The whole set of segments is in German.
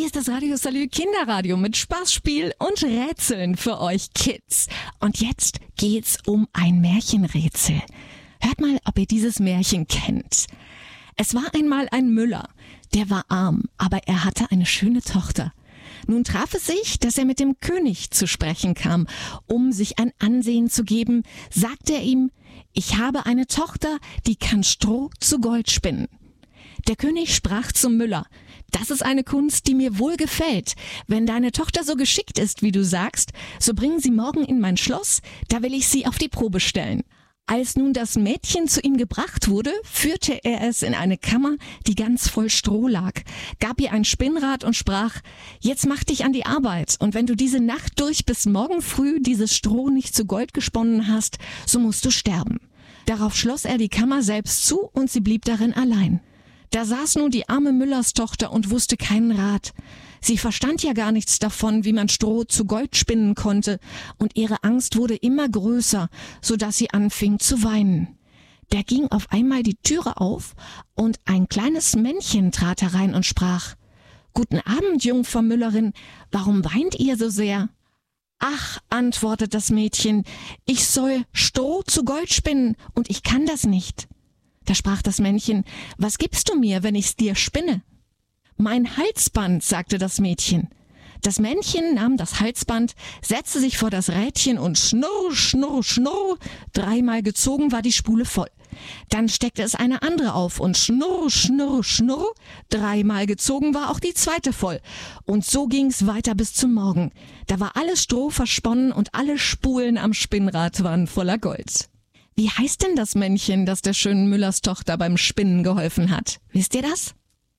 ist das Radio Salü Kinderradio mit Spaß, Spiel und Rätseln für euch Kids. Und jetzt geht's um ein Märchenrätsel. Hört mal, ob ihr dieses Märchen kennt. Es war einmal ein Müller, der war arm, aber er hatte eine schöne Tochter. Nun traf es sich, dass er mit dem König zu sprechen kam. Um sich ein Ansehen zu geben, sagte er ihm: Ich habe eine Tochter, die kann Stroh zu Gold spinnen. Der König sprach zum Müller: Das ist eine Kunst, die mir wohl gefällt. Wenn deine Tochter so geschickt ist, wie du sagst, so bring sie morgen in mein Schloss, da will ich sie auf die Probe stellen. Als nun das Mädchen zu ihm gebracht wurde, führte er es in eine Kammer, die ganz voll Stroh lag, gab ihr ein Spinnrad und sprach: Jetzt mach dich an die Arbeit, und wenn du diese Nacht durch bis morgen früh dieses Stroh nicht zu Gold gesponnen hast, so musst du sterben. Darauf schloss er die Kammer selbst zu, und sie blieb darin allein. Da saß nun die arme Müllerstochter und wusste keinen Rat. Sie verstand ja gar nichts davon, wie man Stroh zu Gold spinnen konnte, und ihre Angst wurde immer größer, so dass sie anfing zu weinen. Da ging auf einmal die Türe auf, und ein kleines Männchen trat herein und sprach: Guten Abend, Jungfer Müllerin, warum weint ihr so sehr? Ach, antwortet das Mädchen, ich soll Stroh zu Gold spinnen, und ich kann das nicht. Da sprach das Männchen: Was gibst du mir, wenn ich's dir spinne? Mein Halsband, sagte das Mädchen. Das Männchen nahm das Halsband, setzte sich vor das Rädchen und schnurr, schnurr, schnurr, 3-mal gezogen war die Spule voll. Dann steckte es eine andere auf und schnurr, schnurr, schnurr, 3-mal gezogen war auch die zweite voll. Und so ging's weiter bis zum Morgen. Da war alles Stroh versponnen und alle Spulen am Spinnrad waren voller Gold. Wie heißt denn das Männchen, das der schönen Müllerstochter beim Spinnen geholfen hat? Wisst ihr das?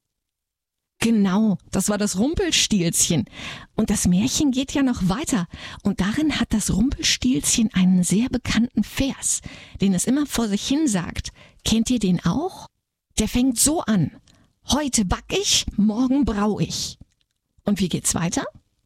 Genau, das war das Rumpelstilzchen. Und das Märchen geht ja noch weiter. Und darin hat das Rumpelstilzchen einen sehr bekannten Vers, den es immer vor sich hin sagt. Kennt ihr den auch? Der fängt so an: Heute back ich, morgen brau ich. Und wie geht's weiter?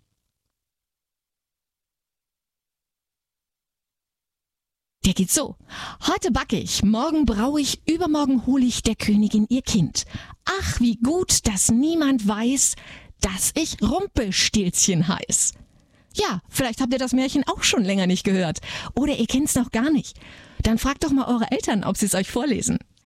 Der geht so: Heute backe ich, morgen brau ich, übermorgen hol ich der Königin ihr Kind. Ach, wie gut, dass niemand weiß, dass ich Rumpelstilzchen heiß. Ja, vielleicht habt ihr das Märchen auch schon länger nicht gehört. Oder ihr kennt's noch gar nicht. Dann fragt doch mal eure Eltern, ob sie es euch vorlesen.